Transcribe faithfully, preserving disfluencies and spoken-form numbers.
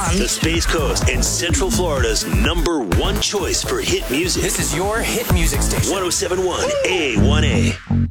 on the Space Coast and Central Florida's number one choice for hit music. This is your hit music station. one oh seven point one A one A.